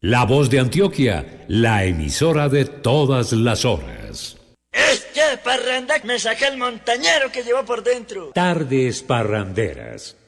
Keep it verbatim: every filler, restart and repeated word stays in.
La Voz de Antioquia, la emisora de todas las horas. Este parranda me saca el montañero que llevo por dentro. Tardes parranderas.